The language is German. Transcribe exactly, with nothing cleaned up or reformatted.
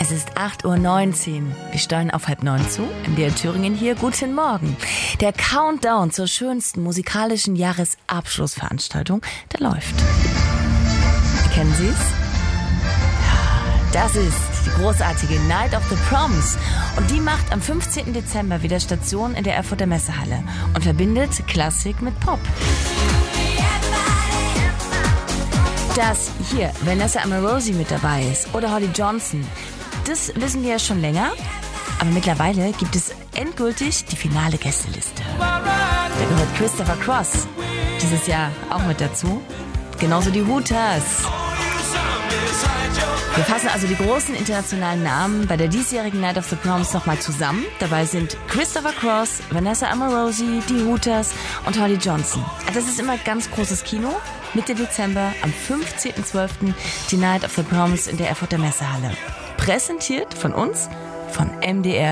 Es ist acht Uhr neunzehn. Wir steuern auf halb neun zu. M D R Thüringen hier. Guten Morgen. Der Countdown zur schönsten musikalischen Jahresabschlussveranstaltung, der läuft. Kennen Sie es? Das ist die großartige Night of the Proms. Und die macht am fünfzehnten Dezember wieder Station in der Erfurter Messehalle und verbindet Klassik mit Pop. Dass hier Vanessa Amorosi mit dabei ist oder Holly Johnson, das wissen wir ja schon länger. Aber mittlerweile gibt es endgültig die finale Gästeliste. Da gehört Christopher Cross dieses Jahr auch mit dazu. Genauso die Hooters. Wir fassen also die großen internationalen Namen bei der diesjährigen Night of the Proms nochmal zusammen. Dabei sind Christopher Cross, Vanessa Amorosi, die Hooters und Holly Johnson. Das ist immer ganz großes Kino. Mitte Dezember, am fünfzehnten zwölften die Night of the Proms in der Erfurter Messehalle. Präsentiert von uns, von M D R